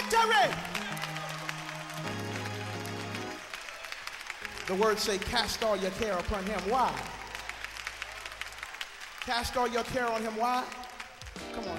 victory. The words say, cast all your care upon him. Why? Cast all your care on him. Why? Come on.